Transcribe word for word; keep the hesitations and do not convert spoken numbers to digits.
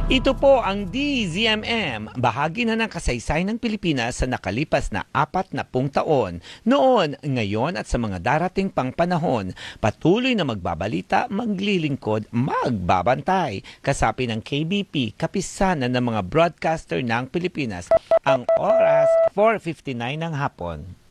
Ito po ang D Z M M, bahagi na ng kasaysayan ng Pilipinas sa nakalipas na apat na pung taon. Noon, ngayon at sa mga darating pang panahon, patuloy na magbabalita, maglilingkod, magbabantay. Kasapi ng K B P, kapisanan ng mga broadcaster ng Pilipinas. Ang oras, four fifty-nine ng hapon.